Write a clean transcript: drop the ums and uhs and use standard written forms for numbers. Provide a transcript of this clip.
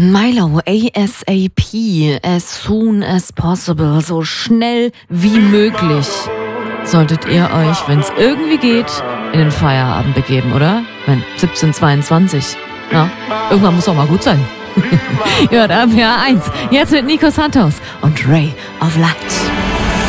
Milo, ASAP, as soon as possible, so schnell wie möglich solltet ihr euch, wenn es irgendwie geht, in den Feierabend begeben, oder? Wenn 17:22. Ja, irgendwann muss auch mal gut sein. Hört RPR 1, jetzt mit Nico Santos und Ray of Light.